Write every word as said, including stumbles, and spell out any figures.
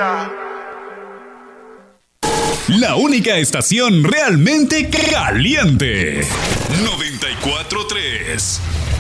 La única estación realmente caliente. noventa y cuatro punto tres